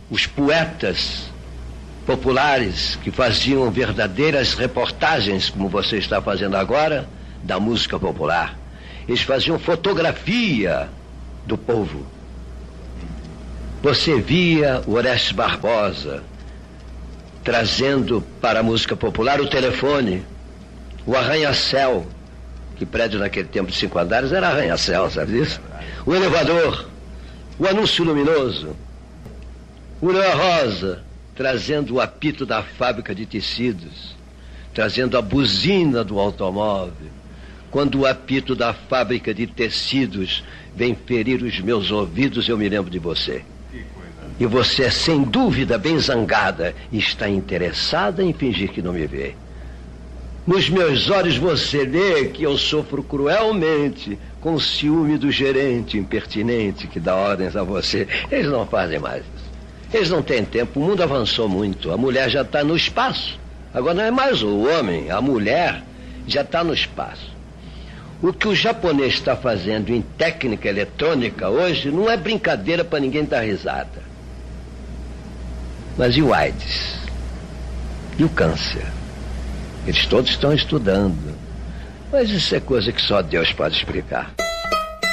os poetas populares que faziam verdadeiras reportagens, como você está fazendo agora, da música popular. Eles faziam fotografia do povo. Você via o Orestes Barbosa trazendo para a música popular o telefone, o arranha-céu, que prédio naquele tempo de 5 andares era arranha-céu, sabe disso? O elevador, o anúncio luminoso, o Noel Rosa trazendo o apito da fábrica de tecidos, trazendo a buzina do automóvel. Quando o apito da fábrica de tecidos vem ferir os meus ouvidos, eu me lembro de você. E você é sem dúvida bem zangada e está interessada em fingir que não me vê. Nos meus olhos você vê que eu sofro cruelmente com o ciúme do gerente impertinente que dá ordens a você. Eles não fazem mais isso. Eles não têm tempo, o mundo avançou muito. A mulher já está no espaço. Agora não é mais o homem, a mulher já está no espaço. O que o japonês está fazendo em técnica eletrônica hoje não é brincadeira para ninguém dar risada. Mas e o AIDS? E o câncer? Eles todos estão estudando. Mas isso é coisa que só Deus pode explicar.